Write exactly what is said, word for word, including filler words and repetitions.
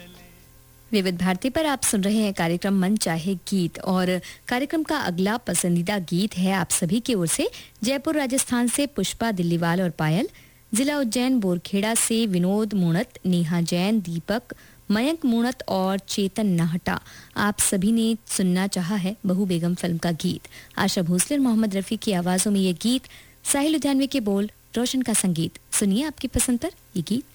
विविध भारती पर आप सुन रहे हैं कार्यक्रम मन चाहे गीत और कार्यक्रम का अगला पसंदीदा गीत है आप सभी की ओर से जयपुर राजस्थान से पुष्पा दिल्लीवाल और पायल, जिला उज्जैन बोरखेड़ा से विनोद मूणत, नेहा जैन, दीपक, मयंक मूणत और चेतन नाहटा। आप सभी ने सुनना चाहा है बहू बेगम फिल्म का गीत। आशा भोसले और मोहम्मद रफी की आवाजों में ये गीत, साहिल लुधियानवी के बोल, रोशन का संगीत। सुनिए आपकी पसंद पर ये गीत।